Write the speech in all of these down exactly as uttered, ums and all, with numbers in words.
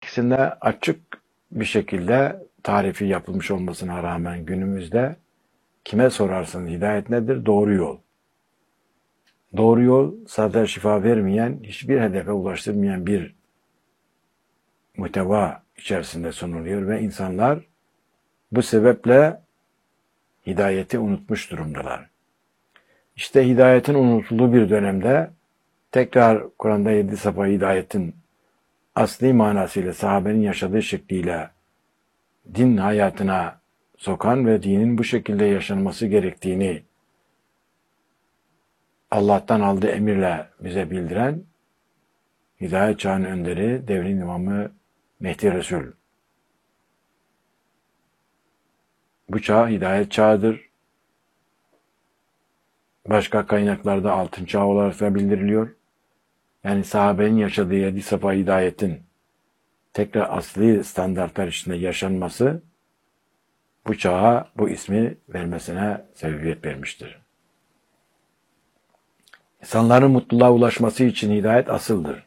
İkisinde açık bir şekilde tarifi yapılmış olmasına rağmen günümüzde kime sorarsanız hidayet nedir? Doğru yol. Doğru yol sadece şifa vermeyen, hiçbir hedefe ulaştırmayan bir muhteva içerisinde sunuluyor ve insanlar bu sebeple hidayeti unutmuş durumdalar. İşte hidayetin unutulduğu bir dönemde tekrar Kur'an'da yedi safa hidayetin asli manasıyla sahabenin yaşadığı şekliyle din hayatına sokan ve dinin bu şekilde yaşanması gerektiğini Allah'tan aldığı emirle bize bildiren hidayet çağının önderi, devrin imamı Mehdi Resul. Bu çağ hidayet çağıdır. Başka kaynaklarda altın çağı olarak da bildiriliyor. Yani sahabenin yaşadığı yedi safa hidayetin tekrar asli standartlar içinde yaşanması bu çağa bu ismi vermesine sebebiyet vermiştir. İnsanların mutluluğa ulaşması için hidayet asıldır.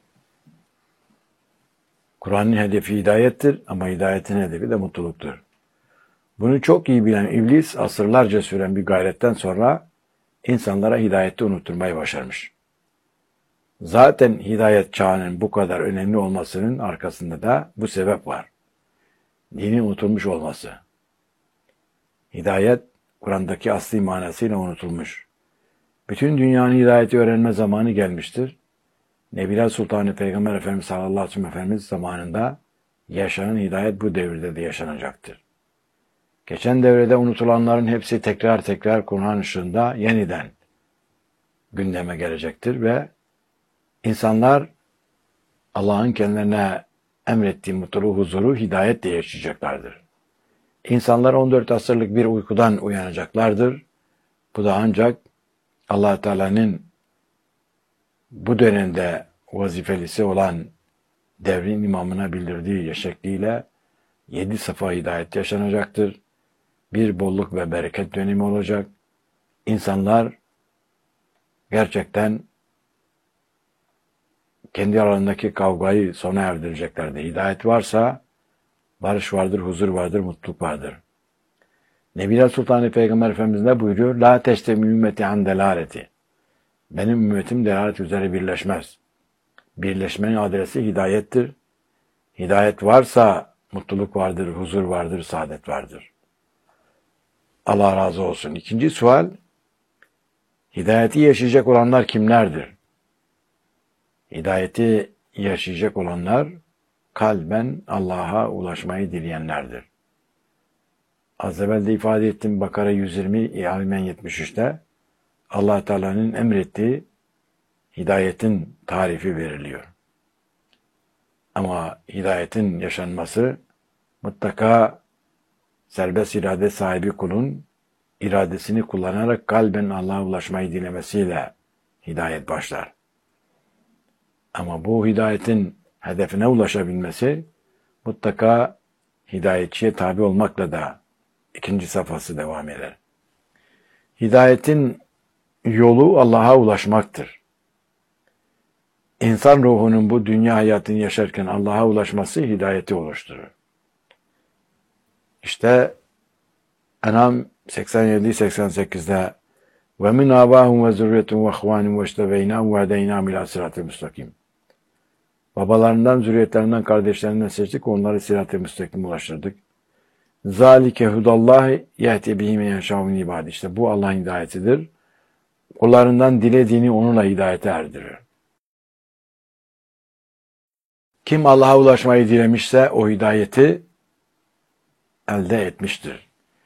Kur'an'ın hedefi hidayettir ama hidayetin hedefi de mutluluktur. Bunu çok iyi bilen iblis asırlarca süren bir gayretten sonra insanlara hidayeti unutturmayı başarmış. Zaten hidayet çağının bu kadar önemli olmasının arkasında da bu sebep var. Dinin unutulmuş olması. Hidayet, Kur'an'daki asli manasıyla unutulmuş. Bütün dünyanın hidayeti öğrenme zamanı gelmiştir. Nebiler Sultanı Peygamber Efendimiz sallallahu aleyhi ve sellem Efendimiz zamanında yaşanan hidayet bu devirde de yaşanacaktır. Geçen devrede unutulanların hepsi tekrar tekrar Kur'an ışığında yeniden gündeme gelecektir ve insanlar Allah'ın kendilerine emrettiği mutluluğu, huzuru, hidayetle yaşayacaklardır. İnsanlar on dört asırlık bir uykudan uyanacaklardır. Bu da ancak Allah Teala'nın bu dönemde vazifelisi olan devrin imamına bildirdiği şekliyle yedi safa hidayet yaşanacaktır. Bir bolluk ve bereket dönemi olacak. İnsanlar gerçekten kendi aralarındaki kavgayı sona erdireceklerdir. Hidayet varsa barış vardır, huzur vardır, mutluluk vardır. Nebiler Sultanı Peygamber Efendimiz ne buyuruyor? La teştemi ümmeti an delaleti. Benim ümmetim delalet üzere birleşmez. Birleşmenin adresi hidayettir. Hidayet varsa mutluluk vardır, huzur vardır, saadet vardır. Allah razı olsun. İkinci sual, hidayeti yaşayacak olanlar kimlerdir? Hidayeti yaşayacak olanlar kalben Allah'a ulaşmayı dileyenlerdir. Az evvel de ifade ettim Bakara yüz yirmi, Alimen yetmiş üçte Allah Teala'nın emrettiği hidayetin tarifi veriliyor. Ama hidayetin yaşanması mutlaka serbest irade sahibi kulun iradesini kullanarak kalben Allah'a ulaşmayı dilemesiyle hidayet başlar. Ama bu hidayetin hedefine ulaşabilmesi mutlaka hidayetçiye tabi olmakla da ikinci safhası devam eder. Hidayetin yolu Allah'a ulaşmaktır. İnsan ruhunun bu dünya hayatını yaşarken Allah'a ulaşması hidayeti oluşturur. İşte En'am seksen yedi seksen sekizde ve min abahum ve zürriyetum ve ihvanum ve iştebeynâhum ve hedeynâhum ilâ sırat-ı müstakim. Babalarından, zürriyetlerinden, kardeşlerinden seçtik, onları sirat-ı müstakim ulaştırdık. Zalike hudallahi yehdi bihi men yeşâ'u min ibâdih. İşte bu Allah'ın hidayetidir. Kullarından dilediğini onunla hidayete erdirir. Kim Allah'a ulaşmayı dilemişse o hidayeti elde etmiştir.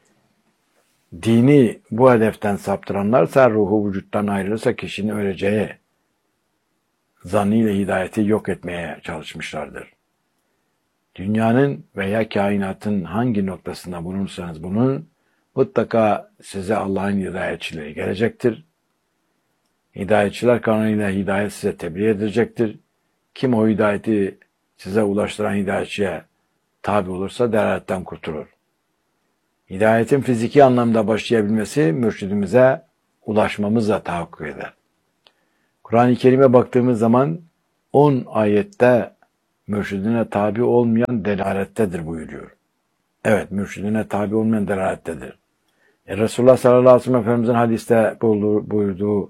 Dini bu hedeften saptıranlarsa, ruhu vücuttan ayrılırsa kişinin öleceği zannıyla hidayeti yok etmeye çalışmışlardır. Dünyanın veya kainatın hangi noktasında bulunursanız bulunun, mutlaka size Allah'ın hidayetçileri gelecektir. Hidayetçiler kanalıyla hidayet size tebliğ edilecektir. Kim o hidayeti size ulaştıran hidayetçiye tabi olursa delaletten kurtulur. Hidayetin fiziki anlamda başlayabilmesi mürşidimize ulaşmamızla tahakkuk eder. Kur'an-ı Kerim'e baktığımız zaman on ayette mürşidine tabi olmayan delalettedir buyuruyor. Evet, mürşidine tabi olmayan delalettedir. E, Resulullah sallallahu aleyhi ve sellem Efendimizin hadiste buyurduğu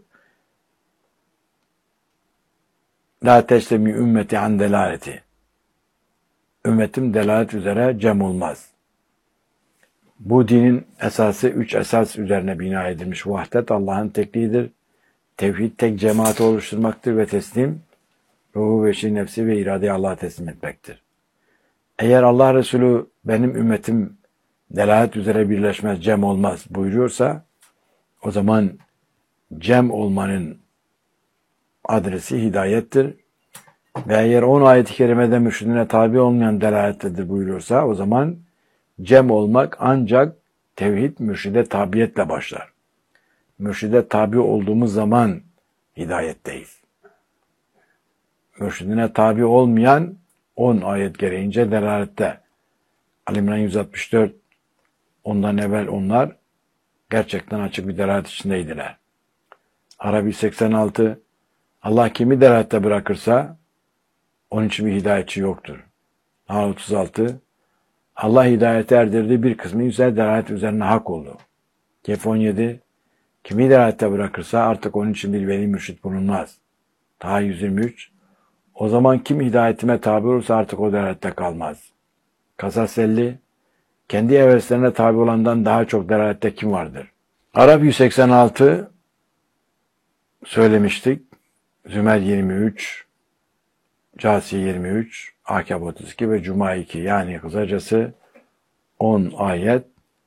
La teslemi ümmeti an delaleti. Ümmetim delalet üzere cem olmaz. Bu dinin esası üç esas üzerine bina edilmiş. Vahdet Allah'ın tekliğidir. Tevhid tek cemaati oluşturmaktır ve teslim ruhu ve şi nefsi ve iradeyi Allah'a teslim etmektir. Eğer Allah Resulü benim ümmetim delalet üzere birleşmez, cem olmaz buyuruyorsa o zaman cem olmanın adresi hidayettir. Ve eğer on ayet-i kerimede mürşidine tabi olmayan delalettedir buyuruyorsa o zaman cem olmak ancak tevhid mürşide tabiyetle başlar. Mürşide tabi olduğumuz zaman hidayetteyiz. Mürşidine tabi olmayan on ayet gereğince delalette. Ali İmran yüz altmış dört, ondan evvel onlar gerçekten açık bir delalet içindeydiler. Arabi seksen altı, Allah kimi delalette bırakırsa onun için bir hidayetçi yoktur. Nahl otuz altı, Allah hidayete erdirdiği bir kısmı ise delalet üzerine hak oldu. Kehf on yedi, kimi delalette bırakırsa artık onun için bir veli mürşit bulunmaz. Taha yüz yirmi üç, o zaman kim hidayetime tabi olursa artık o delalette kalmaz. Kasas elli, kendi heveslerine tabi olandan daha çok delalette kim vardır? Arap yüz seksen altı söylemiştik. Zümer yirmi üç, Casi yirmi üç, Ahkâb otuz iki ve Cuma iki, yani kısacası on ayet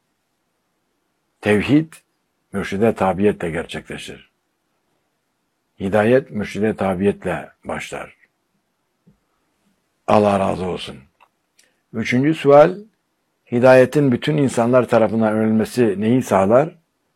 tevhid mürşide tabiyetle gerçekleşir. Hidayet mürşide tabiyetle başlar. Allah razı olsun. Üçüncü sual, hidayetin bütün insanlar tarafından öğrenilmesi neyi sağlar?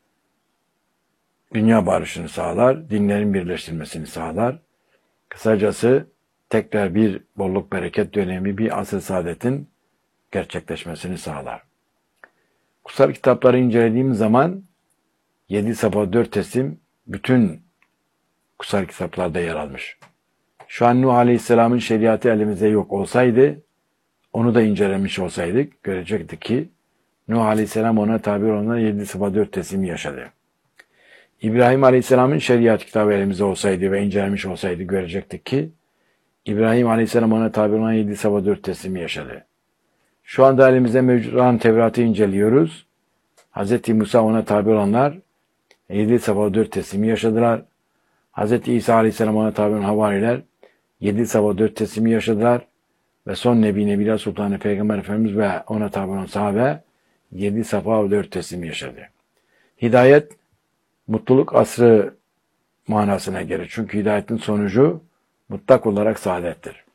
Dünya barışını sağlar, dinlerin birleştirilmesini sağlar. Kısacası tekrar bir bolluk bereket dönemi, bir asr-ı saadetin gerçekleşmesini sağlar. Kutsal kitapları incelediğim zaman yedi safa dört teslim bütün kutsal kitaplarda yer almış. Şu an Nuh Aleyhisselam'ın şeriatı elimizde yok olsaydı, onu da incelemiş olsaydık, görecektik ki Nuh Aleyhisselam ona tabi olanlar yedi safa dört teslimi yaşadı. İbrahim Aleyhisselam'ın şeriat kitabı elimizde olsaydı ve incelemiş olsaydı görecektik ki İbrahim Aleyhisselam ona tabi olan yedi safa dört teslimi yaşadı. Şu anda elimizde mevcut olan Tevrat'ı inceliyoruz. Hz. Musa ona tabi olanlar yedi safa dört teslimi yaşadılar. Hz. İsa Aleyhisselam ona tabi olan havariler yedi safa dört teslimi yaşadılar. Ve son Nebi Nebiler Sultanı Peygamber Efendimiz ve ona tabi olan sahabe yedi safa dört teslimi yaşadı. Hidayet mutluluk asrı manasına gelir. Çünkü hidayetin sonucu mutlak olarak saadettir.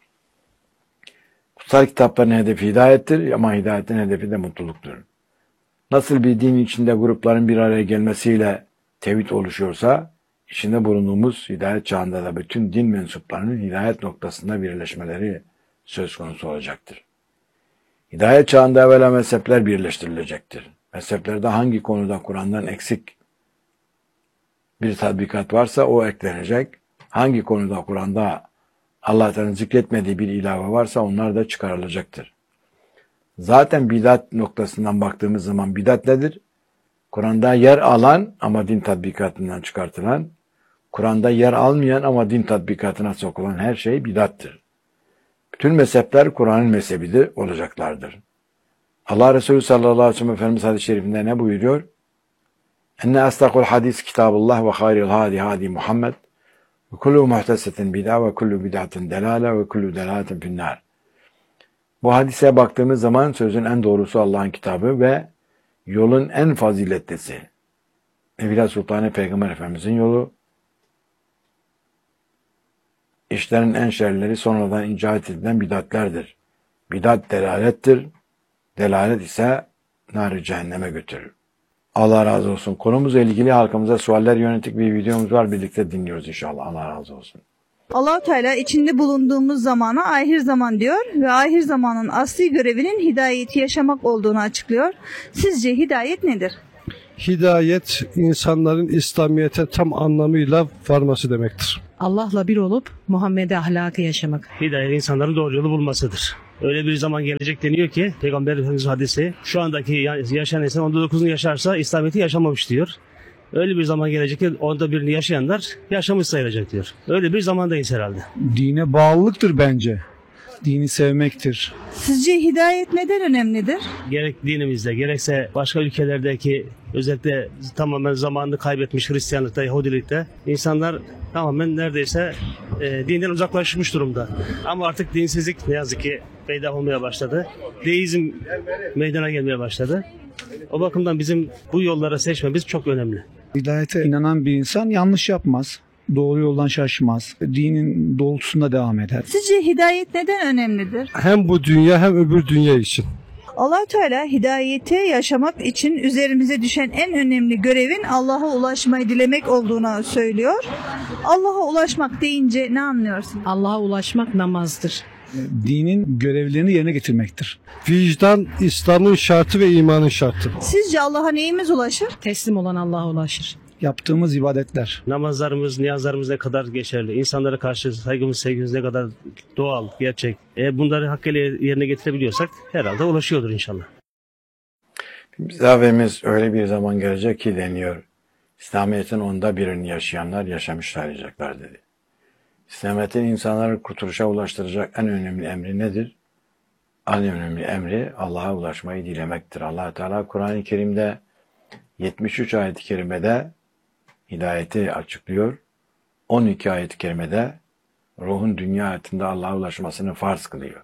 Kutsal kitapların hedefi hidayettir ama hidayetin hedefi de mutluluktur. Nasıl bir din içinde grupların bir araya gelmesiyle tevhid oluşuyorsa, içinde bulunduğumuz hidayet çağında da bütün din mensuplarının hidayet noktasında birleşmeleri söz konusu olacaktır. Hidayet çağında evvela mezhepler birleştirilecektir. Mezheplerde hangi konuda Kur'an'dan eksik bir tatbikat varsa o eklenecek. Hangi konuda Kur'an'da Allah Teala'nın zikretmediği bir ilave varsa onlar da çıkarılacaktır. Zaten bidat noktasından baktığımız zaman bidat nedir? Kur'an'da yer alan ama din tatbikatından çıkartılan, Kur'an'da yer almayan ama din tatbikatına sokulan her şey bidattır. Bütün mezhepler Kur'an'ın mezhebidir olacaklardır. Allah Resulü sallallahu aleyhi ve sellem Efendimiz hadis-i şerifinde ne buyuruyor? Enne astakul hadis kitabullah ve hayril hadi hadi Muhammed ve kullu muhtesetin bid'a ve kullu bid'atin delale ve kullu delaletin finnâr. Bu hadise baktığımız zaman sözün en doğrusu Allah'ın kitabı ve yolun en faziletlisi Nebiler Sultanı Peygamber Efendimizin yolu, işlerin en şerleri sonradan icat edilen bidatlerdir. Bidat delalettir, delalet ise nar-ı cehenneme götürür. Allah razı olsun. Konumuzla ilgili halkımıza sualler yönelik bir videomuz var. Birlikte dinliyoruz inşallah. Allah razı olsun. Allah-u Teala içinde bulunduğumuz zamana ahir zaman diyor ve ahir zamanın asli görevinin hidayeti yaşamak olduğunu açıklıyor. Sizce hidayet nedir? Hidayet insanların İslamiyet'e tam anlamıyla varması demektir. Allah'la bir olup Muhammed'e ahlakı yaşamak. Hidayet insanların doğru yolu bulmasıdır. Öyle bir zaman gelecek deniyor ki Peygamber Efendimiz hadisi şu andaki yaşayan insan onda dokuzunu yaşarsa İslamiyet'i yaşamamış diyor. Öyle bir zaman gelecek ki onda birini yaşayanlar yaşamış sayılacak diyor. Öyle bir zamandayız herhalde. Dine bağlılıktır bence. Dini sevmektir. Sizce hidayet neden önemlidir? Gerek dinimizde gerekse başka ülkelerdeki özellikle tamamen zamanını kaybetmiş Hristiyanlıkta, Yahudilikte insanlar tamamen neredeyse e, dinden uzaklaşmış durumda. Ama artık dinsizlik ne yazık ki peydah olmaya başladı. Deizm meydana gelmeye başladı. O bakımdan bizim bu yollara seçmemiz çok önemli. Hidayete inanan bir insan yanlış yapmaz. Doğru yoldan şaşmaz. Dinin doğrultusunda devam eder. Sizce hidayet neden önemlidir? Hem bu dünya hem öbür dünya için. Allah Teala hidayeti yaşamak için üzerimize düşen en önemli görevin Allah'a ulaşmayı dilemek olduğunu söylüyor. Allah'a ulaşmak deyince ne anlıyorsun? Allah'a ulaşmak namazdır. Dinin görevlerini yerine getirmektir. Vicdan İslam'ın şartı ve imanın şartı. Sizce Allah'a neyimiz ulaşır? Teslim olan Allah'a ulaşır. Yaptığımız ibadetler. Namazlarımız, niyazlarımız ne kadar geçerli, insanlara karşı saygımız, sevgimiz ne kadar doğal, gerçek. E bunları hakkıyla yerine getirebiliyorsak herhalde ulaşıyordur inşallah. Zavemiz öyle bir zaman gelecek ki deniyor. İslamiyet'in onda birini yaşayanlar yaşamış sayılacaklar dedi. İslamiyet'in insanları kurtuluşa ulaştıracak en önemli emri nedir? En önemli emri Allah'a ulaşmayı dilemektir. Allah Teala Kur'an-ı Kerim'de yetmiş üç ayet-i kerimede hidayeti açıklıyor. on iki ayet-i kerimede ruhun dünya hayatında Allah'a ulaşmasını farz kılıyor.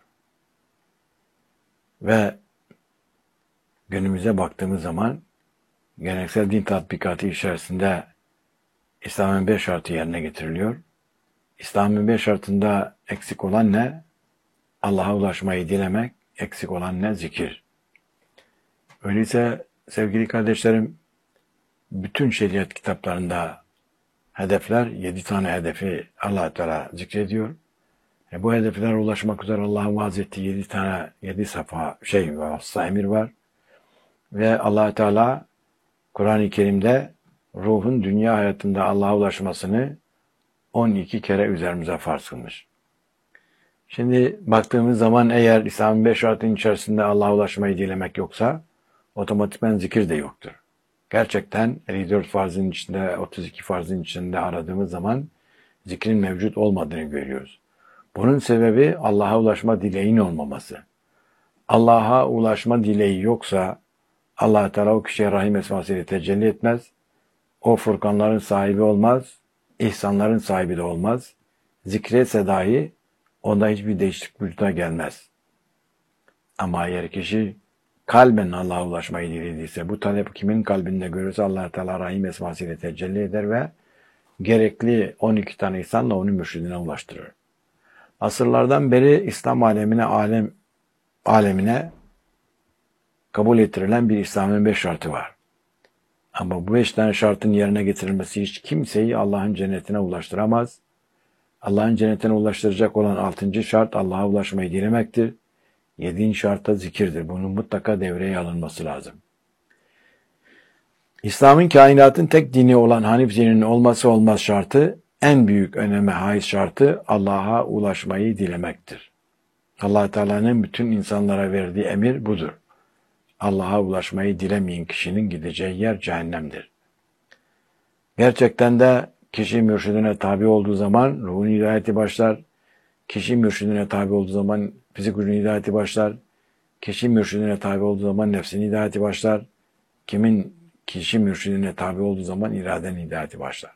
Ve günümüze baktığımız zaman geleneksel din tatbikatı içerisinde İslam'ın beş şartı yerine getiriliyor. İslam'ın beş şartında eksik olan ne? Allah'a ulaşmayı dilemek, eksik olan ne? Zikir. Öyleyse sevgili kardeşlerim, bütün şeriat kitaplarında hedefler, yedi tane hedefi Allah Teala zikrediyor. E bu hedeflere ulaşmak üzere Allah'ın vaaz ettiği yedi tane, yedi safa şey var, emir var. Ve Allah Teala Kur'an-ı Kerim'de ruhun dünya hayatında Allah'a ulaşmasını on iki kere üzerimize farz kılmış. Şimdi baktığımız zaman eğer İslam'ın beş şartının içerisinde Allah'a ulaşmayı dilemek yoksa otomatikman zikir de yoktur. Gerçekten elli dört farzın içinde, otuz iki farzın içinde aradığımız zaman zikrin mevcut olmadığını görüyoruz. Bunun sebebi Allah'a ulaşma dileğinin olmaması. Allah'a ulaşma dileği yoksa Allah Teala o kişiye rahim esmasıyla tecelli etmez. O furkanların sahibi olmaz. İhsanların sahibi de olmaz. Zikretse dahi onda hiçbir değişiklik vücuda gelmez. Ama eğer kişi kalben Allah'a ulaşmayı dilediyse, bu talep kimin kalbinde görürse Allah Teala rahim esmasıyla tecelli eder ve gerekli on iki tane ihsanla onu mürşidine ulaştırır. Asırlardan beri İslam alemine, alem alemine kabul ettirilen bir İslam'ın beş şartı var. Ama bu beş tane şartın yerine getirilmesi hiç kimseyi Allah'ın cennetine ulaştıramaz. Allah'ın cennetine ulaştıracak olan altıncı şart Allah'a ulaşmayı dilemektir. Yedinci şart da zikirdir. Bunun mutlaka devreye alınması lazım. İslam'ın kainatın tek dini olan Hanif dininin olması olmaz şartı, en büyük öneme haiz şartı Allah'a ulaşmayı dilemektir. Allah Teala'nın bütün insanlara verdiği emir budur. Allah'a ulaşmayı dilemeyen kişinin gideceği yer cehennemdir. Gerçekten de kişi mürşidine tabi olduğu zaman ruhun hidayeti başlar. Kişi mürşidine tabi olduğu zaman fizik gücün hidayeti başlar. Kişi mürşidine tabi olduğu zaman nefsin hidayeti başlar. Kimin kişi mürşidine tabi olduğu zaman iradenin hidayeti başlar.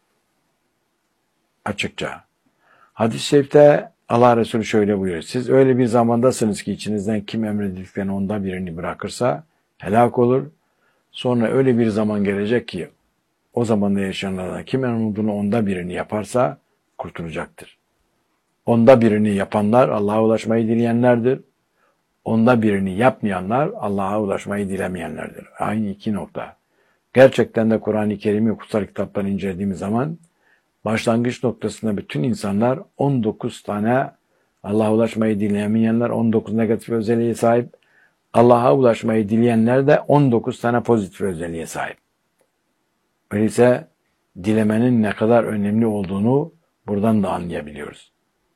Açıkça. Hadis-i şerifte Allah Resulü şöyle buyuruyor. Siz öyle bir zamandasınız ki içinizden kim emredildiklerini onda birini bırakırsa helak olur. Sonra öyle bir zaman gelecek ki o zamanda yaşayanlardan kim emrolunduğunu onda birini yaparsa kurtulacaktır. Onda birini yapanlar Allah'a ulaşmayı dileyenlerdir. Onda birini yapmayanlar Allah'a ulaşmayı dilemeyenlerdir. Aynı iki nokta. Gerçekten de Kur'an-ı Kerim'i kutsal kitapları incelediğimiz zaman başlangıç noktasında bütün insanlar on dokuz tane Allah'a ulaşmayı dilemeyenler on dokuz negatif özelliğe sahip. Allah'a ulaşmayı dileyenler de on dokuz tane pozitif özelliğe sahip. Öyleyse dilemenin ne kadar önemli olduğunu buradan da anlayabiliyoruz.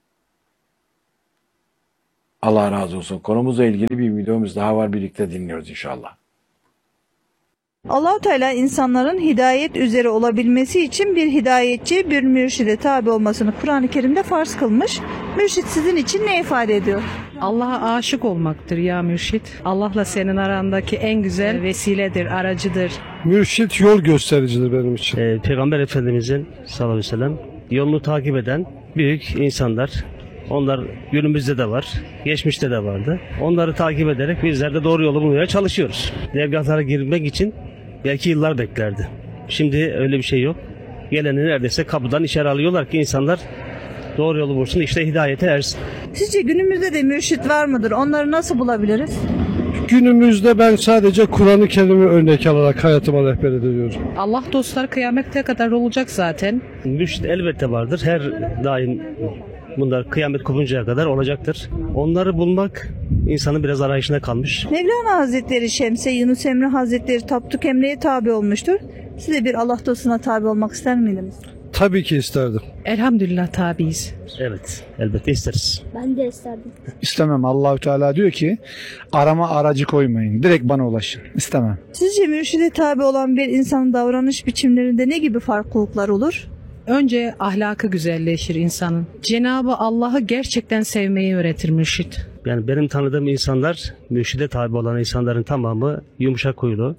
Allah razı olsun. Konumuzla ilgili bir videomuz daha var. Birlikte dinliyoruz inşallah. Allah-u Teala insanların hidayet üzere olabilmesi için bir hidayetçi, bir mürşide tabi olmasını Kur'an-ı Kerim'de farz kılmış. Mürşit sizin için ne ifade ediyor? Allah'a aşık olmaktır ya mürşit. Allah'la senin arandaki en güzel vesiledir, aracıdır. Mürşit yol göstericidir benim için. Ee, Peygamber Efendimizin sallallahu aleyhi ve sellem yolunu takip eden büyük insanlar. Onlar günümüzde de var, geçmişte de vardı. Onları takip ederek bizler de doğru yolu bulmaya çalışıyoruz. Dergahlara girmek için belki yıllar beklerdi. Şimdi öyle bir şey yok. Geleni neredeyse kapıdan içeri alıyorlar ki insanlar doğru yolu bulsun, işte hidayete ersin. Sizce günümüzde de mürşit var mıdır? Onları nasıl bulabiliriz? Günümüzde ben sadece Kur'an-ı Kerim'i örnek alarak hayatıma rehber ediyorum. Allah dostları kıyamete kadar olacak zaten. Mürşit elbette vardır. Her daim bunlar kıyamet kopuncaya kadar olacaktır. Onları bulmak insanın biraz arayışına kalmış. Mevlana Hazretleri Şemse, Yunus Emre Hazretleri Tapduk Emre'ye tabi olmuştur. Siz de bir Allah dostuna tabi olmak ister miydiniz? Tabii ki isterdim. Elhamdülillah tabiiz. Evet, elbette isteriz. Ben de isterdim. İstemem. Allahü Teala diyor ki arama aracı koymayın. Direkt bana ulaşın. İstemem. Sizce mürşide tabi olan bir insanın davranış biçimlerinde ne gibi farklılıklar olur? Önce ahlakı güzelleşir insanın. Cenab-ı Allah'ı gerçekten sevmeyi öğretir mürşit. Yani benim tanıdığım insanlar, mürşide tabi olan insanların tamamı yumuşak huylu.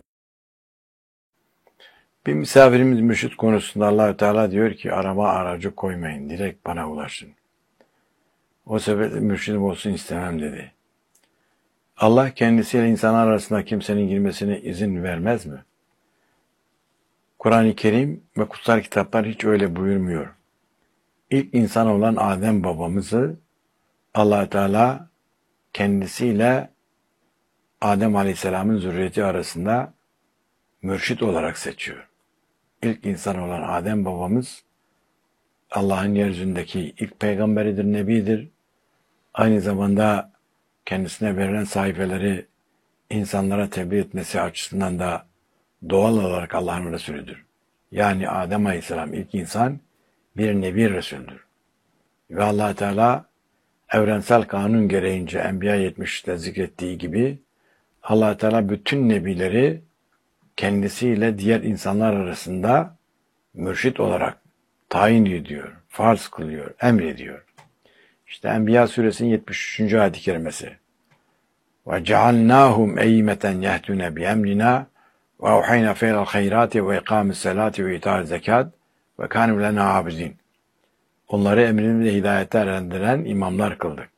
Bir misafirimiz mürşit konusunda Allah-u Teala diyor ki arama aracı koymayın. Direkt bana ulaşın. O sebeple mürşidim olsun istemem dedi. Allah kendisiyle insanlar arasında kimsenin girmesine izin vermez mi? Kur'an-ı Kerim ve kutsal kitaplar hiç öyle buyurmuyor. İlk insan olan Adem babamızı Allah Teala kendisiyle Adem Aleyhisselam'ın zürriyeti arasında mürşit olarak seçiyor. İlk insan olan Adem babamız Allah'ın yeryüzündeki ilk peygamberidir, nebidir. Aynı zamanda kendisine verilen sayfeleri insanlara tebliğ etmesi açısından da doğal olarak Allah'ın Resulüdür. Yani Adem Aleyhisselam ilk insan bir nebi Resulüdür. Ve Allah Teala evrensel kanun gereğince Enbiya yetmiş üçte zikrettiği gibi Allah Teala bütün nebileri kendisiyle diğer insanlar arasında mürşit olarak tayin ediyor, farz kılıyor, emrediyor. İşte Enbiya suresinin yetmiş üçüncü ayet-i kerimesi. Ve cealnâhum eyyimeten yehdûne bi emrina ve avhayna fe'lel hayrâti ve ikâmis selâti ve itâ zekat ve kânû lenâ abidin. Onları emrimizle hidayete erendiren imamlar kıldık.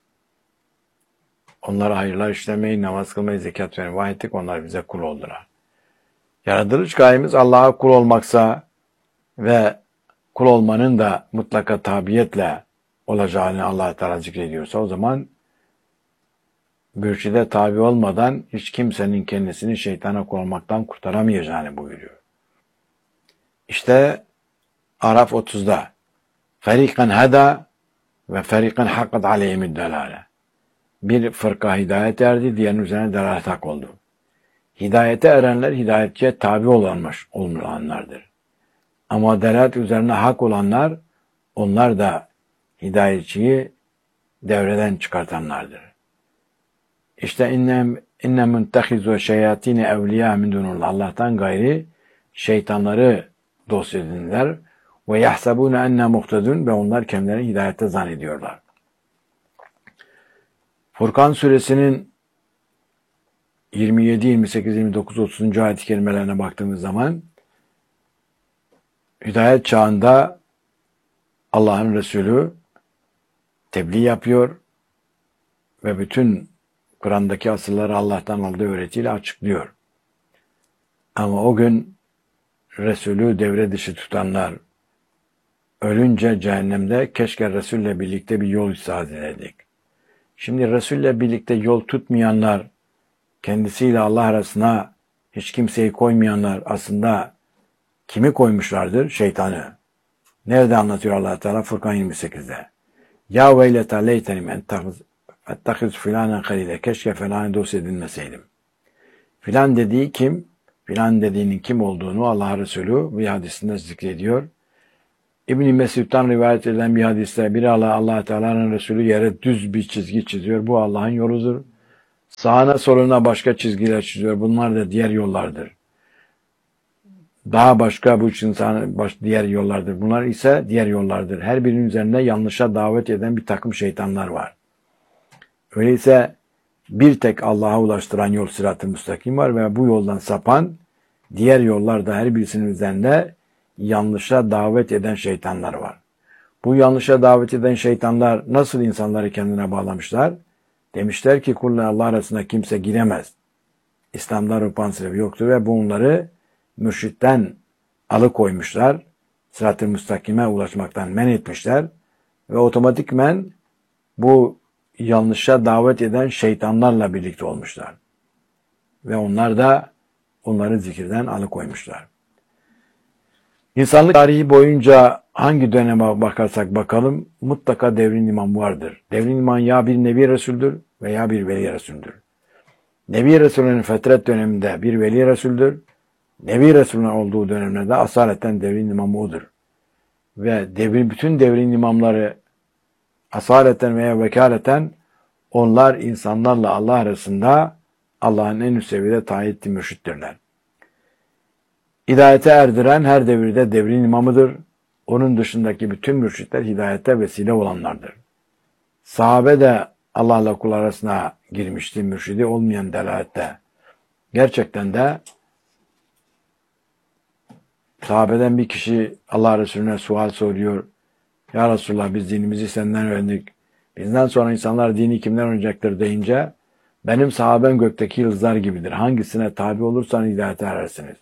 Onlara hayırlar işlemeyi, namaz kılmayı, zekat vermeyi vahyettik. Onlar bize kul oldular. Yaratılış gayemiz Allah'a kul olmaksa ve kul olmanın da mutlaka tabiyetle olacağını Allah Teala zikrediyorsa o zaman mürşide tabi olmadan hiç kimsenin kendisini şeytana kul olmaktan kurtaramayacağını buyuruyor. İşte Araf otuzda ferikan hada ve ferikan hakkat aleyhimid delale. Bir fırka hidayet erdi, diğerinin üzerine delalet hak oldu. Hidayete erenler hidayetçiye tabi olanmış, olmayanlardır. Ama delalet üzerine hak olanlar, onlar da hidayetçiyi devreden çıkartanlardır. İşte innem inne muntehizu şeyatine evliya min dunullah. Allah'tan gayri şeytanları dost edindiler ve yahsabune enne muhtedun ve onlar kendilerini hidayette zannediyorlar. Furkan suresinin yirmi yedi, yirmi sekiz, yirmi dokuz, otuzuncu ayet-i kerimelerine baktığımız zaman hidayet çağında Allah'ın Resulü tebliğ yapıyor ve bütün Kur'an'daki asılları Allah'tan aldığı öğretiyle açıklıyor. Ama o gün Resulü devre dışı tutanlar ölünce cehennemde keşke Resul'le birlikte bir yol istihad ederdik. Şimdi Resul'le birlikte yol tutmayanlar, kendisiyle Allah arasına hiç kimseyi koymayanlar aslında kimi koymuşlardır? Şeytanı. Nerede anlatıyor Allah Teala? Furkan yirmi sekizde. Ya veyleta leytenim ettehiz filanen halile. Keşke filanı dost edinmeseydim. Filan dediği kim? Filan dediğinin kim olduğunu Allah Resulü bir hadisinde zikrediyor. İbn-i Mesud'dan rivayet edilen bir hadiste bir Allah, Allah Teala'nın Resulü yere düz bir çizgi çiziyor. Bu Allah'ın yoludur. Sağına soluna başka çizgiler çiziyor. Bunlar da diğer yollardır. Daha başka bu insan baş, diğer yollardır. Bunlar ise diğer yollardır. Her birinin üzerinde yanlışa davet eden bir takım şeytanlar var. Öyleyse bir tek Allah'a ulaştıran yol sırat-ı müstakim var ve bu yoldan sapan diğer yollarda her birisinin üzerinde yanlışa davet eden şeytanlar var. Bu yanlışa davet eden şeytanlar nasıl insanları kendine bağlamışlar? Demişler ki kulla Allah arasında kimse giremez. İslam'da ruhban sebebi yoktur ve bunları mürşitten alıkoymuşlar. Sırat-ı müstakime ulaşmaktan men etmişler ve otomatikmen bu yanlışa davet eden şeytanlarla birlikte olmuşlar. Ve onlar da onları zikirden alıkoymuşlar. İnsanlık tarihi boyunca hangi döneme bakarsak bakalım mutlaka devrin imam vardır. Devrin imam ya bir Nebi Resul'dür veya bir Veli Resul'dür. Nebi Resul'ün fetret döneminde bir Veli Resul'dür. Nebi Resul'ün olduğu dönemlerde asaleten devrin imamı odur. Ve devrin, bütün devrin imamları asaleten veya vekaleten onlar insanlarla Allah arasında Allah'ın en üst seviyede tayin ettiği mürşittirler. Hidayete erdiren her devirde devrin imamıdır. Onun dışındaki bütün mürşitler hidayete vesile olanlardır. Sahabe de Allah'la kul arasına girmişti, mürşidi olmayan delalette. Gerçekten de sahabeden bir kişi Allah Resulüne sual soruyor. Ya Resulullah biz dinimizi senden öğrendik. Bizden sonra insanlar dini kimden öğrenecektir deyince benim sahabem gökteki yıldızlar gibidir. Hangisine tabi olursan hidayete erersiniz.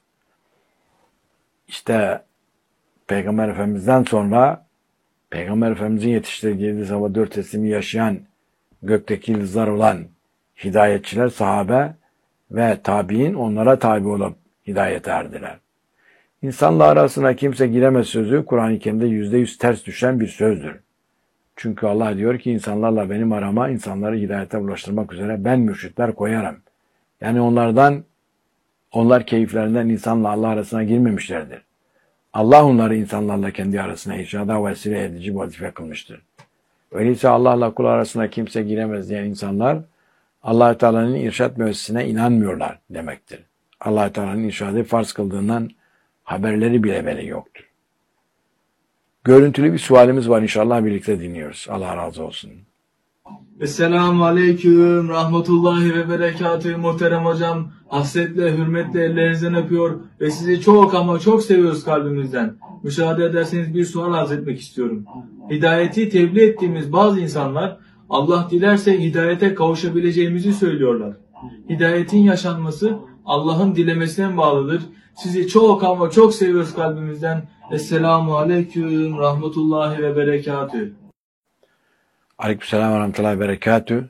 İşte Peygamber Efendimiz'den sonra Peygamber Efendimiz'in yetiştirdiği sabah dört teslimi yaşayan gökteki yıldızlar olan hidayetçiler sahabe ve tabi'in onlara tabi olup hidayete erdiler. İnsanla arasına kimse giremez sözü Kur'an-ı Kerim'de yüzde yüz ters düşen bir sözdür. Çünkü Allah diyor ki insanlarla benim arama insanları hidayete ulaştırmak üzere ben mürşitler koyarım. Yani onlardan onlar keyiflerinden insanla Allah arasına girmemişlerdir. Allah onları insanlarla kendi arasına irşada vesile edici vazife kılmıştır. Öyleyse Allah'la kul arasına kimse giremez diyen insanlar Allah Teala'nın irşad müessesine inanmıyorlar demektir. Allah Teala'nın irşadı farz kıldığından haberleri bile bile yoktur. Görüntülü bir sualimiz var, inşallah birlikte dinliyoruz. Allah razı olsun. Esselamu Aleyküm, Rahmetullahi ve Berekatühü muhterem hocam. Hasretle, hürmetle ellerinizden öpüyor ve sizi çok ama çok seviyoruz kalbimizden. Müsaade ederseniz bir sual arz etmek istiyorum. Hidayeti tebliğ ettiğimiz bazı insanlar Allah dilerse hidayete kavuşabileceğimizi söylüyorlar. Hidayetin yaşanması Allah'ın dilemesine bağlıdır. Sizi çok ama çok seviyoruz kalbimizden. Esselamu Aleyküm, Rahmetullahi ve Berekatühü. Aleykümselam ve rahmetullahi ve berekatühü.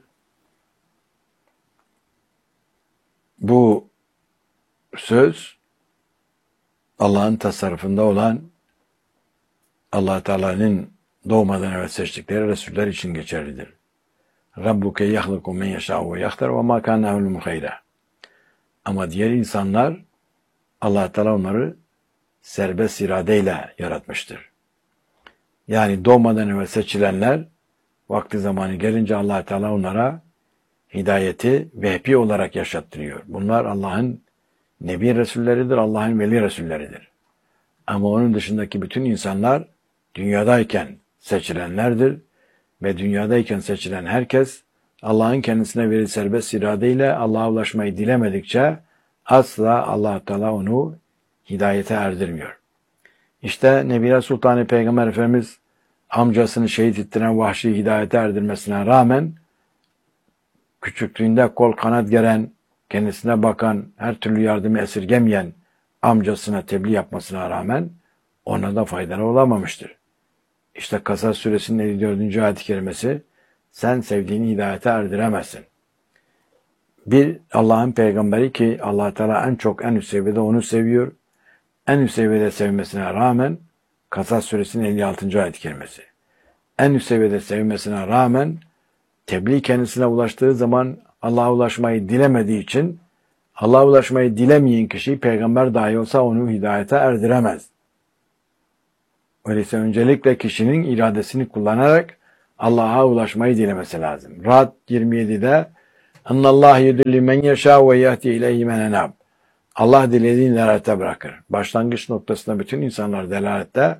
Bu söz Allah'ın tasarrufunda olan Allah Teala'nın doğmadan evvel seçtikleri Resuller için geçerlidir. Rabbuke yahluku men yeşâ'u ve yahtar ve mâ kâne evlûmû hayra. Ama diğer insanlar Allah Teala onları serbest iradeyle yaratmıştır. Yani doğmadan evvel seçilenler vakti zamanı gelince Allah Teala onlara hidayeti vehbi olarak yaşattırıyor. Bunlar Allah'ın Nebi Resulleridir, Allah'ın Veli Resulleridir. Ama onun dışındaki bütün insanlar dünyadayken seçilenlerdir ve dünyadayken seçilen herkes Allah'ın kendisine verildiği serbest iradeyle Allah'a ulaşmayı dilemedikçe asla Allah Teala onu hidayete erdirmiyor. İşte Nebiler Sultanı Peygamber Efendimiz amcasını şehit ettiren Vahşi hidayete erdirmesine rağmen küçüklüğünde kol kanat geren, kendisine bakan, her türlü yardımı esirgemeyen amcasına tebliğ yapmasına rağmen ona da faydalı olamamıştır. İşte Kasas suresinin elli dördüncü ayet-i kerimesi sen sevdiğini hidayete erdiremezsin. Bir Allah'ın peygamberi ki Allah Teala en çok en üst seviyede onu seviyor. En üst seviyede sevmesine rağmen Kasas suresinin elli altıncı ayet-i kerimesi. En üst seviyede sevmesine rağmen tebliğ kendisine ulaştığı zaman Allah'a ulaşmayı dilemediği için Allah'a ulaşmayı dilemeyen kişi peygamber dahi olsa onu hidayete erdiremez. Öyleyse öncelikle kişinin iradesini kullanarak Allah'a ulaşmayı dilemesi lazım. Ra'd yirmi yedide اَنَّ اللّٰهِ يُدُلِّ مَنْ يَشَاءُ وَيَهْدِي اِلَيْهِ مَنْ اَنَابٍ. Allah dilediğini delalete bırakır. Başlangıç noktasında bütün insanlar delalette.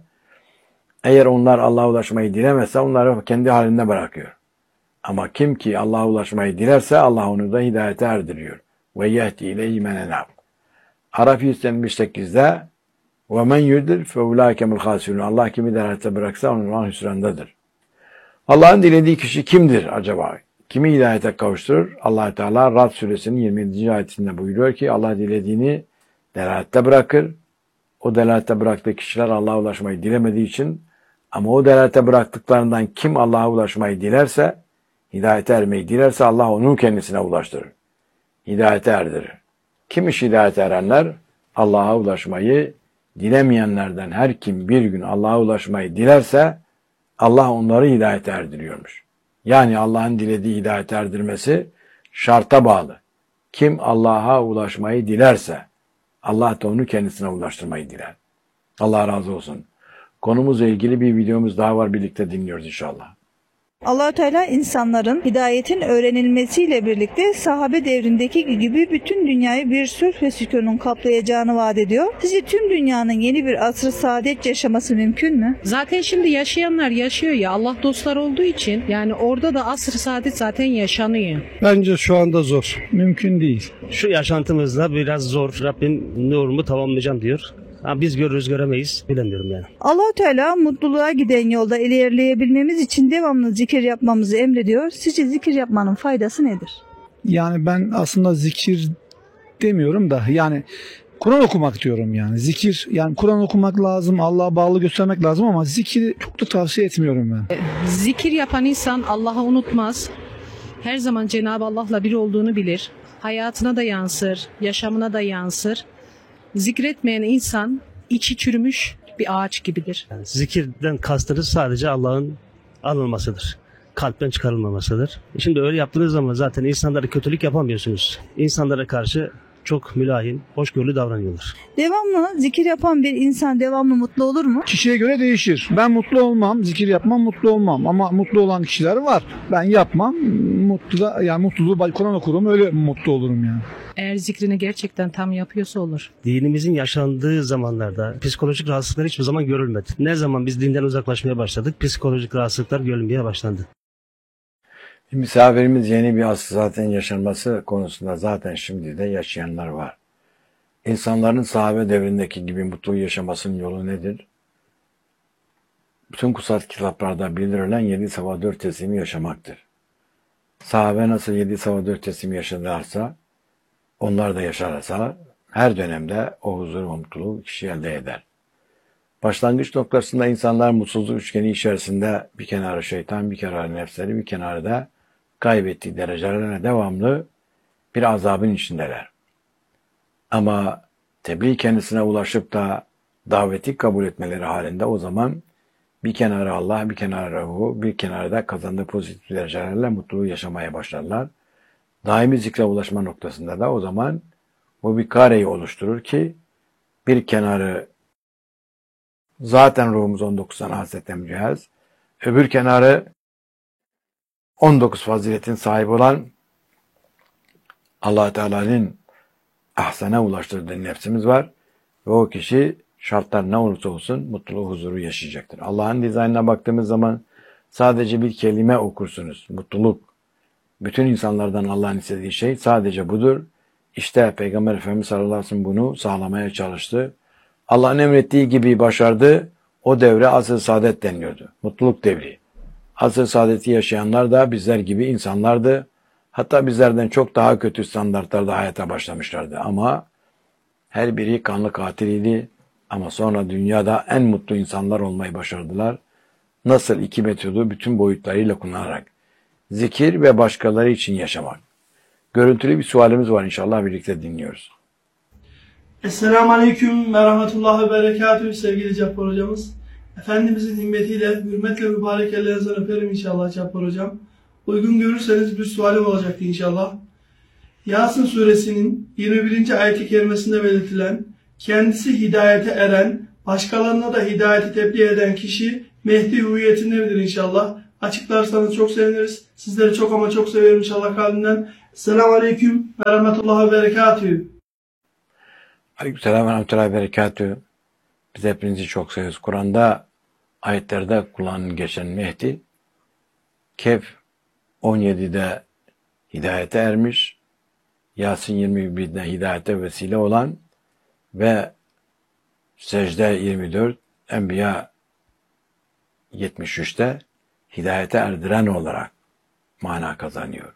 Eğer onlar Allah'a ulaşmayı dilemezse onları kendi halinde bırakıyor. Ama kim ki Allah'a ulaşmayı dilerse Allah onu da hidayete erdiriyor. وَيَهْدِي اِلَيْهِ مَنْ اَنَابٍ. Araf yüz yetmiş sekizde وَمَنْ يُدِلْ فَاُولَٰئِكَ الْخَاسِرُونَ. Allah kimi delalete bıraksa onun hüsrandadır. Allah'ın dilediği kişi kimdir acaba? Kimi hidayete kavuşturur? Allah Teala Ra'd suresinin yirmi yedinci ayetinde buyuruyor ki Allah dilediğini delalette bırakır. O delalette bıraktığı kişiler Allah'a ulaşmayı dilemediği için ama o delalette bıraktıklarından kim Allah'a ulaşmayı dilerse, hidayete ermeyi dilerse Allah onu kendisine ulaştırır. Hidayete erdirir. Kim iş hidayete erenler? Allah'a ulaşmayı dilemeyenlerden her kim bir gün Allah'a ulaşmayı dilerse Allah onları hidayete erdiriyormuş. Yani Allah'ın dilediği hidayete erdirmesi şarta bağlı. Kim Allah'a ulaşmayı dilerse Allah da onu kendisine ulaştırmayı diler. Allah razı olsun. Konumuzla ilgili bir videomuz daha var, birlikte dinliyoruz inşallah. Allah Teala insanların hidayetin öğrenilmesiyle birlikte sahabe devrindeki gibi bütün dünyayı bir sülh ve sükunun kaplayacağını vaat ediyor. Sizce tüm dünyanın yeni bir asr-ı saadet yaşaması mümkün mü? Zaten şimdi yaşayanlar yaşıyor ya, Allah dostlar olduğu için yani orada da asr-ı saadet zaten yaşanıyor. Bence şu anda zor. Mümkün değil. Şu yaşantımızda biraz zor. Rabbim nurumu tamamlayacağım diyor. Ha, biz görürüz göremeyiz, bilemiyorum yani. Allah Teala mutluluğa giden yolda ilerleyebilmemiz için devamlı zikir yapmamızı emrediyor. Sizce zikir yapmanın faydası nedir? Yani ben aslında zikir demiyorum da yani Kur'an okumak diyorum yani. Zikir, yani Kur'an okumak lazım, Allah'a bağlı göstermek lazım ama zikiri çok da tavsiye etmiyorum ben. Zikir yapan insan Allah'ı unutmaz. Her zaman Cenab-ı Allah'la bir olduğunu bilir. Hayatına da yansır, yaşamına da yansır. Zikretmeyen insan içi çürümüş bir ağaç gibidir. Yani zikirden kastınız sadece Allah'ın anılmasıdır. Kalpten çıkarılmamasıdır. Şimdi öyle yaptığınız zaman zaten insanlara kötülük yapamıyorsunuz. İnsanlara karşı çok mülayim, hoşgörülü davranıyorlar. Devamlı zikir yapan bir insan devamlı mutlu olur mu? Kişiye göre değişir. Ben mutlu olmam, zikir yapmam, mutlu olmam. Ama mutlu olan kişiler var. Ben yapmam, mutlu da, yani mutluluğu Kur'an okurum, öyle mutlu olurum yani. Eğer zikrini gerçekten tam yapıyorsa olur. Dinimizin yaşandığı zamanlarda psikolojik rahatsızlıklar hiçbir zaman görülmedi. Ne zaman biz dinden uzaklaşmaya başladık, psikolojik rahatsızlıklar görülmeye başlandı. Misafirimiz yeni bir asr zaten yaşanması konusunda zaten şimdi de yaşayanlar var. İnsanların sahabe devrindeki gibi mutlu yaşamasının yolu nedir? Bütün kutsal kitaplarda bildirilen yedi sabah dört teslimi yaşamaktır. Sahabe nasıl yedi sabah dört teslimi yaşadılarsa, onlar da yaşarsa her dönemde o huzur ve mutluluğu kişi elde eder. Başlangıç noktasında insanlar mutsuzluk üçgeni içerisinde bir kenarı şeytan, bir kenarı nefsleri, bir kenarı da kaybettiği derecelerine devamlı bir azabın içindeler. Ama tebliğ kendisine ulaşıp da daveti kabul etmeleri halinde o zaman bir kenarı Allah, bir kenarı ruhu, bir kenarı da kazandığı pozitif derecelerle mutluluğu yaşamaya başlarlar. Daimi zikre ulaşma noktasında da o zaman bu bir kareyi oluşturur ki bir kenarı zaten ruhumuz on dokuz tane hasletle mücehhez, öbür kenarı on dokuz faziletin sahibi olan Allah Teala'nın ahsene ulaştırdığı nefsimiz var ve o kişi şartlar ne olursa olsun mutluluğu, huzuru yaşayacaktır. Allah'ın dizaynına baktığımız zaman sadece bir kelime okursunuz. Mutluluk. Bütün insanlardan Allah'ın istediği şey sadece budur. İşte Peygamber Efendimiz sallallahu aleyhi ve sellem bunu sağlamaya çalıştı. Allah'ın emrettiği gibi başardı. O devre asr-ı saadet deniliyordu. Mutluluk devri. Asr-ı saadeti yaşayanlar da bizler gibi insanlardı. Hatta bizlerden çok daha kötü standartlarda hayata başlamışlardı. Ama her biri kanlı katiliydi. Ama sonra dünyada en mutlu insanlar olmayı başardılar. Nasıl iki metodu bütün boyutlarıyla kullanarak. Zikir ve başkaları için yaşamak. Görüntülü bir sualimiz var, inşallah birlikte dinliyoruz. Esselamu Aleyküm ve Rahmetullahi ve Berekatühü sevgili Cabbar hocamız. Efendimizin himmetiyle, hürmetle mübarek ellerinizden öperim inşallah Cabbar hocam. Uygun görürseniz bir sualim olacaktı inşallah. Yasin suresinin yirmi birinci ayet-i kerimesinde belirtilen kendisi hidayete eren Başkalarına da hidayeti tebliğ eden kişi Mehdi hüviyetindedir inşallah. Açıklarsanız çok seviniriz. Sizleri çok ama çok seviyorum inşallah kalbimden. Esselamu Aleyküm ve Rahmetullahi ve Berekatühü. Aleykümselam ve rahmetullahi ve berekatühü. Biz hepinizi çok seviyoruz. Kur'an'da ayetlerde kullanılan geçen Mehdi, Kehf on yedide hidayete ermiş, Yasin yirmi birde hidayete vesile olan ve Secde yirmi dört, Enbiya yetmiş üçte hidayete erdiren olarak mana kazanıyor.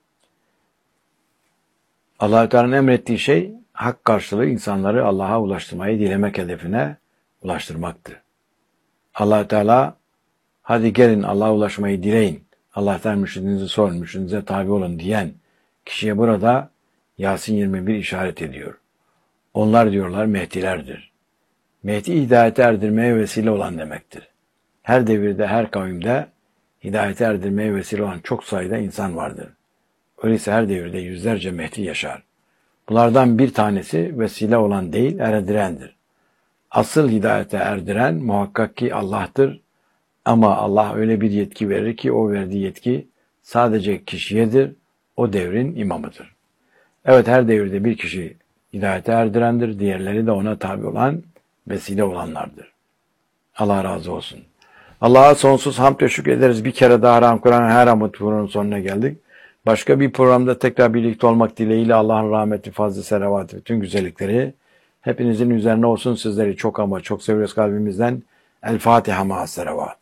Allah-u Teala'nın emrettiği şey, hak karşılığı insanları Allah'a ulaştırmayı dilemek hedefine ulaştırmaktır. Allah-u Teala, hadi gelin Allah'a ulaşmayı dileyin, Allah'tan mürşidinizi sorun, mürşidinize tabi olun diyen kişiye burada Yasin yirmi bir işaret ediyor. Onlar diyorlar Mehdilerdir. Mehdi hidayete erdirmeye vesile olan demektir. Her devirde, her kavimde hidayete erdirmeye vesile olan çok sayıda insan vardır. Öyleyse her devirde yüzlerce Mehdi yaşar. Bunlardan bir tanesi vesile olan değil, erdirendir. Asıl hidayete erdiren muhakkak ki Allah'tır. Ama Allah öyle bir yetki verir ki o verdiği yetki sadece kişiyedir, o devrin imamıdır. Evet, her devirde bir kişi hidayete erdirendir, diğerleri de ona tabi olan, vesile olanlardır. Allah razı olsun. Allah'a sonsuz hamd ve şükür ederiz. Bir kere daha Haram Kur'an'ın her hamd programının sonuna geldik. Başka bir programda tekrar birlikte olmak dileğiyle Allah'ın rahmeti, fazlı, selavatı, bütün güzellikleri hepinizin üzerine olsun. Sizleri çok ama çok seviyoruz kalbimizden. El Fatiha ma'as selavat.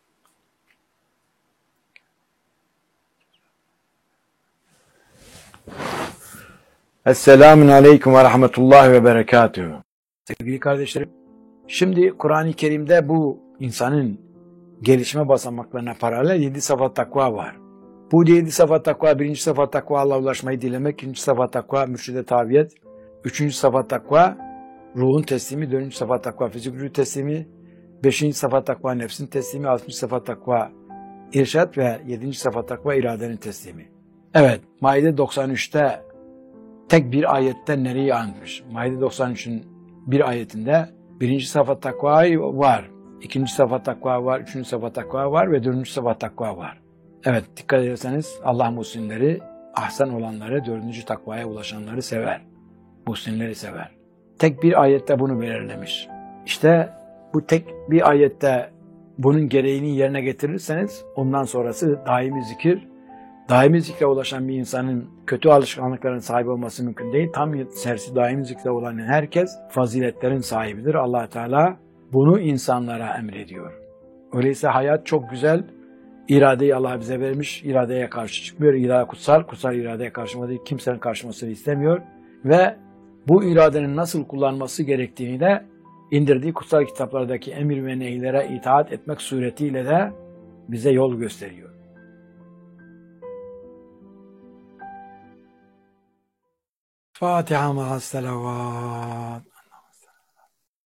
Esselamun Aleyküm ve Rahmetullahi ve Berekatühü. Sevgili kardeşlerim, şimdi Kur'an-ı Kerim'de bu insanın gelişme basamaklarına paralel yedi sıfat takva var. Bu yedi sıfat takva, birinci sıfat takva Allah'a ulaşmayı dilemek, ikinci sıfat takva mürşide tabiyet, üçüncü sıfat takva ruhun teslimi, dördüncü sıfat takva fizik ruh teslimi, beşinci sıfat takva nefsin teslimi, altıncı sıfat takva irşat ve yedinci sıfat takva iradenin teslimi. Evet, Maide doksan üçte tek bir ayetten nereyi anmış? Maide doksan üçün bir ayetinde birinci sıfat takva var, ikinci sıfat takva var, üçüncü sıfat takva var ve dördüncü sıfat takva var. Evet, dikkat ederseniz Allah muhsinleri, ahsen olanları, dördüncü takvaya ulaşanları sever. Muhsinleri sever. Tek bir ayette bunu belirlemiş. İşte bu tek bir ayette bunun gereğini yerine getirirseniz ondan sonrası daimi zikir. Daimi zikre ulaşan bir insanın kötü alışkanlıkların sahibi olması mümkün değil. Tam sersi daimi zikre olan herkes faziletlerin sahibidir. Allah Teala bunu insanlara emrediyor. Öyleyse hayat çok güzel. İradeyi Allah bize vermiş. İradeye karşı çıkmıyor. İrade kutsal. Kutsal iradeye karşı değil. Kimsenin karşımasını istemiyor. Ve bu iradenin nasıl kullanması gerektiğini de indirdiği kutsal kitaplardaki emir ve nehlere itaat etmek suretiyle de bize yol gösteriyor. Fatiha ma'as selavat.